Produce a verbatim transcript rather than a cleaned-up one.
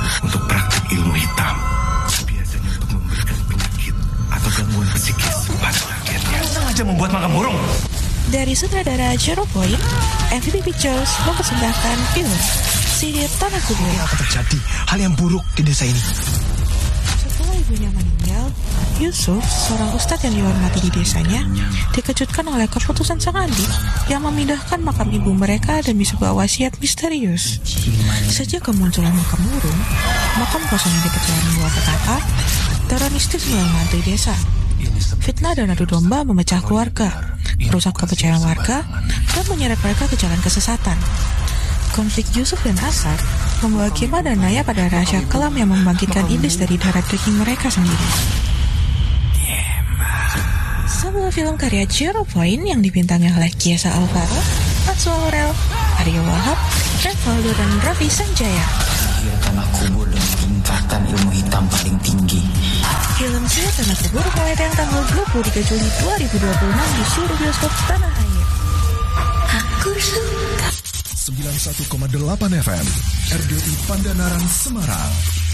untuk praktik ilmu hitam. Biasanya untuk memberikan penyakit atau gangguan psikis pada rakyatnya. Sengaja membuat makam burung. Dari sutradara Zero Point, M V P Pictures mempersembahkan film Sihir Tanah Kubur. Apa terjadi? Hal yang buruk di desa ini. Setelah ibunya meninggal, Yusuf, seorang ustadz yang dihormati di desanya, dikejutkan oleh keputusan sang adik yang memindahkan makam ibu mereka demi sebuah wasiat misterius. Sejak kemunculan makam burung, makam kosong yang dipercaya membawa petaka, teror mistis mulai menghantui desa. Fitnah dan adu domba memecah keluarga, merusak kepercayaan warga, dan menyeret mereka ke jalan kesesatan. Konflik Yusuf dan Asad membawa Kima dan Naya pada rahasia kelam yang membangkitkan iblis dari darah daging mereka sendiri. Sebuah film karya Zero Point yang dibintangi oleh Kiesa Alvaro, Atsu Aurel, Aryo Wahab, Revaldo, dan Raffi Sanjaya. Sihir Tanah Kubur dengan tingkatan ilmu hitam paling tinggi. Film Sihir Tanah Kubur mulai tayang tanggal dua puluh tiga Juli dua ribu dua puluh enam di seluruh bioskop tanah air. Aku suka sembilan puluh satu koma delapan F M R D I Pandanaran Semarang.